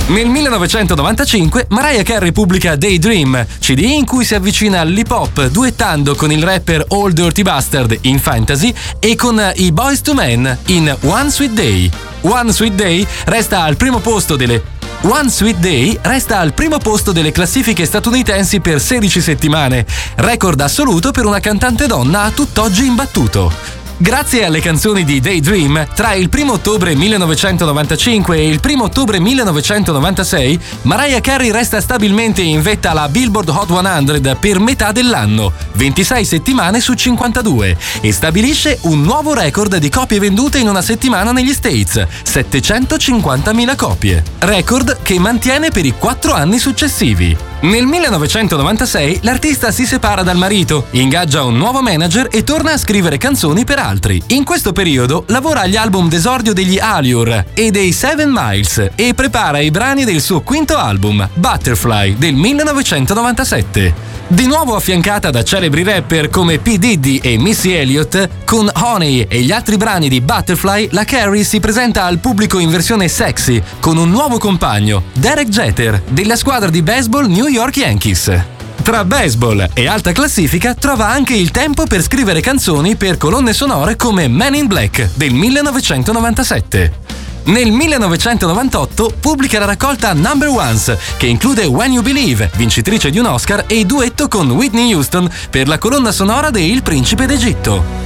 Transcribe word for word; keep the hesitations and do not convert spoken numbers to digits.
Nel millenovecentonovantacinque Mariah Carey pubblica Daydream, C D in cui si avvicina all'hip hop duettando con il rapper Old Dirty Bastard in Fantasy e con i Boyz two Men in One Sweet Day. One Sweet Day resta al primo posto delle One Sweet Day resta al primo posto delle classifiche statunitensi per sedici settimane, record assoluto per una cantante donna a tutt'oggi imbattuto. Grazie alle canzoni di Daydream, tra il primo ottobre millenovecentonovantacinque e il primo ottobre millenovecentonovantasei, Mariah Carey resta stabilmente in vetta alla Billboard Hot cento per metà dell'anno, ventisei settimane su cinquantadue, e stabilisce un nuovo record di copie vendute in una settimana negli States, settecentocinquantamila copie. Record che mantiene per i quattro anni successivi. Nel millenovecentonovantasei l'artista si separa dal marito, ingaggia un nuovo manager e torna a scrivere canzoni per altri. In questo periodo lavora agli album d'esordio degli Allure e dei Seven Miles e prepara i brani del suo quinto album, Butterfly, del millenovecentonovantasette. Di nuovo affiancata da celebri rapper come P. Diddy e Missy Elliott, con Honey e gli altri brani di Butterfly, la Carey si presenta al pubblico in versione sexy, con un nuovo compagno, Derek Jeter, della squadra di baseball New York Yankees. Tra baseball e alta classifica trova anche il tempo per scrivere canzoni per colonne sonore come Men in Black del millenovecentonovantasette. Nel millenovecentonovantotto pubblica la raccolta Number Ones, che include When You Believe, vincitrice di un Oscar, e duetto con Whitney Houston per la colonna sonora de Il Principe d'Egitto.